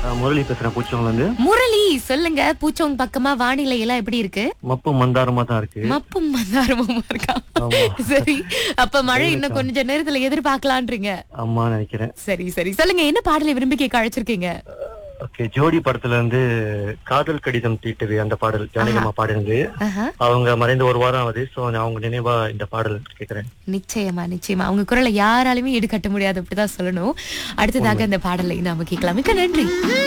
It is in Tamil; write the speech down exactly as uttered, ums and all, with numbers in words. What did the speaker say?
அஹ், முரளி பேசுறேன் பூச்சவங்கல இருந்து. முரளி, சொல்லுங்க. பூச்சோங் பக்கமா வானிலை எல்லாம் எப்படி இருக்கு? மப்பு மந்தாரமா தான் இருக்கு. மப்பும் மந்தாரமுமா இருக்கா? ஆமா. சரி, அப்ப மழை இன்னும் கொஞ்ச நேரத்துல எதிர்பார்க்கலான்றீங்க. ஆமா நினைக்கிறேன். சரி சரி, சொல்லுங்க, என்ன பாடலை விரும்பி கேட்க அழைச்சிருக்கீங்க? ஓகே, ஜோடி படத்துல இருந்து காதல் கடிதம் தீட்டுது அந்த பாடல் ஜானகம்மா பாடினது. ஆஹா. அவங்க மறைந்த ஒரு வாரம் ஆகுது. சோ நான் அவங்க நினைவா இந்த பாடல் கேக்குறேன். நிச்சயமா நிச்சயமா, அவங்க குரலை யாராலுமே ஈடுகட்ட முடியாது, அப்படிதான் சொல்லணும். அடுத்ததாக இந்த பாடலை நாம கேட்கலாம். மிக்க நன்றி.